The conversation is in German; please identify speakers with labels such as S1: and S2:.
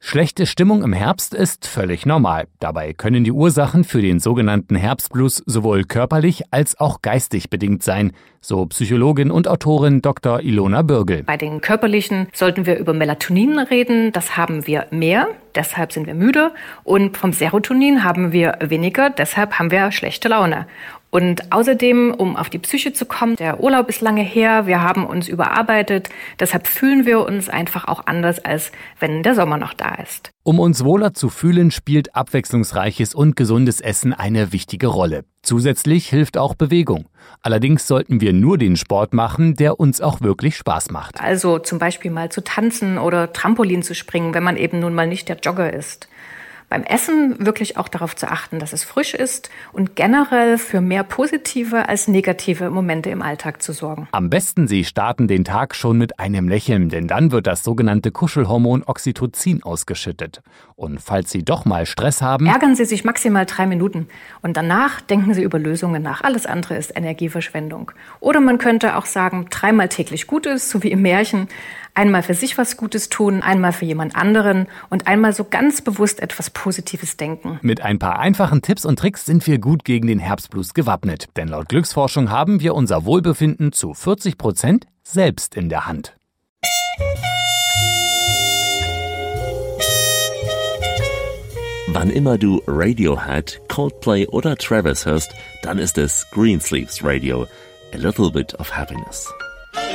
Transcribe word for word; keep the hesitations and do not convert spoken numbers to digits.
S1: Schlechte Stimmung im Herbst ist völlig normal. Dabei können die Ursachen für den sogenannten Herbstblues sowohl körperlich als auch geistig bedingt sein, so Psychologin und Autorin Doktor Ilona Bürgel.
S2: Bei den körperlichen sollten wir über Melatonin reden. Das haben wir mehr, deshalb sind wir müde. Und vom Serotonin haben wir weniger, deshalb haben wir schlechte Laune. Und außerdem, um auf die Psyche zu kommen, der Urlaub ist lange her, wir haben uns überarbeitet, deshalb fühlen wir uns einfach auch anders, als wenn der Sommer noch da ist.
S1: Um uns wohler zu fühlen, spielt abwechslungsreiches und gesundes Essen eine wichtige Rolle. Zusätzlich hilft auch Bewegung. Allerdings sollten wir nur den Sport machen, der uns auch wirklich Spaß macht.
S2: Also zum Beispiel mal zu tanzen oder Trampolin zu springen, wenn man eben nun mal nicht der Jogger ist. Beim Essen wirklich auch darauf zu achten, dass es frisch ist und generell für mehr positive als negative Momente im Alltag zu sorgen.
S1: Am besten Sie starten den Tag schon mit einem Lächeln, denn dann wird das sogenannte Kuschelhormon Oxytocin ausgeschüttet. Und falls Sie doch mal Stress haben,
S2: ärgern Sie sich maximal drei Minuten und danach denken Sie über Lösungen nach. Alles andere ist Energieverschwendung. Oder man könnte auch sagen, dreimal täglich Gutes, so wie im Märchen. Einmal für sich was Gutes tun, einmal für jemand anderen und einmal so ganz bewusst etwas Positives denken.
S1: Mit ein paar einfachen Tipps und Tricks sind wir gut gegen den Herbstblues gewappnet. Denn laut Glücksforschung haben wir unser Wohlbefinden zu vierzig Prozent selbst in der Hand.
S3: Wann immer du Radiohead, Coldplay oder Travis hörst, dann ist es Greensleeves Radio. A little bit of happiness.